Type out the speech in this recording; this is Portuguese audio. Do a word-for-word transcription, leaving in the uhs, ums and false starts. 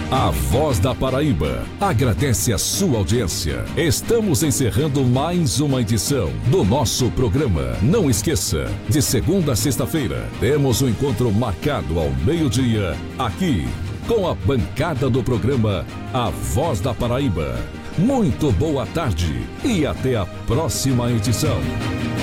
A Voz da Paraíba agradece a sua audiência. Estamos encerrando mais uma edição do nosso programa. Não esqueça, de segunda a sexta-feira, temos um encontro marcado ao meio-dia, aqui, com a bancada do programa A Voz da Paraíba. Muito boa tarde e até a próxima edição.